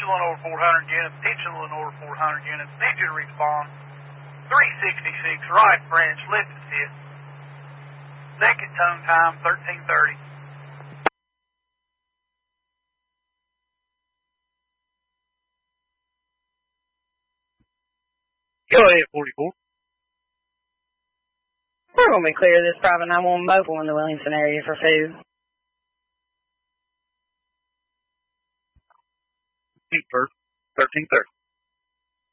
Lenore 400 units, attention Lenore 400 units, need you to respond. 366, right branch, lift assist. Second tone time, 1330. Go ahead, 44. We're going to be clear this private 911 mobile in the Williamson area for food. First, 1330.